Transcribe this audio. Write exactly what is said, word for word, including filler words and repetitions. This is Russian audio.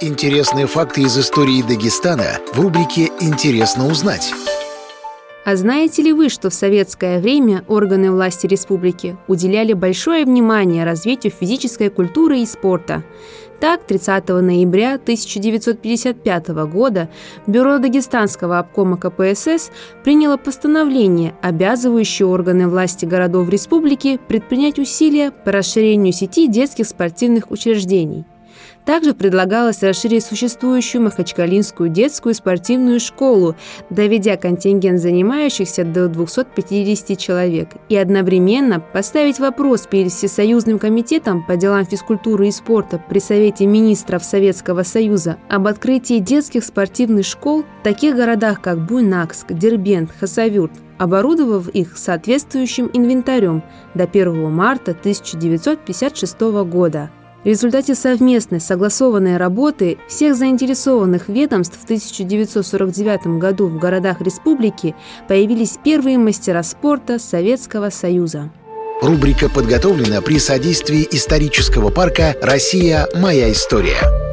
Интересные факты из истории Дагестана в рубрике «Интересно узнать». А знаете ли вы, что в советское время органы власти республики уделяли большое внимание развитию физической культуры и спорта? Так, тридцатого ноября тысяча девятьсот пятьдесят пятого года Бюро Дагестанского обкома ка пэ эс эс приняло постановление, обязывающее органы власти городов республики предпринять усилия по расширению сети детских спортивных учреждений. Также предлагалось расширить существующую Махачкалинскую детскую спортивную школу, доведя контингент занимающихся до двухсот пятидесяти человек, и одновременно поставить вопрос перед Всесоюзным комитетом по делам физкультуры и спорта при Совете министров Советского Союза об открытии детских спортивных школ в таких городах, как Буйнакск, Дербент, Хасавюрт, оборудовав их соответствующим инвентарем до первого марта тысяча девятьсот пятьдесят шестого года. В результате совместной согласованной работы всех заинтересованных ведомств в тысяча девятьсот сорок девятом году в городах республики появились первые мастера спорта Советского Союза. Рубрика подготовлена при содействии исторического парка «Россия. Моя история».